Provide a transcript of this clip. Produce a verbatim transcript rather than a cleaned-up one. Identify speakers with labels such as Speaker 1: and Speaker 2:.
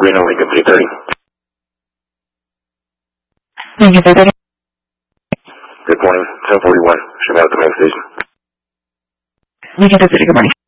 Speaker 1: Reno Lincoln three thirty.
Speaker 2: Lincoln three thirty.
Speaker 1: Good morning, ten forty-one. Should be at the main station.
Speaker 2: Lincoln three thirty, good morning.